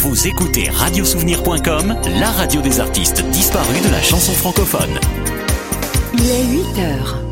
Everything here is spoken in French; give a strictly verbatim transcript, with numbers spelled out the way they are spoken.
Vous écoutez radiosouvenir point com, la radio des artistes disparus de la chanson francophone. Il est huit heures.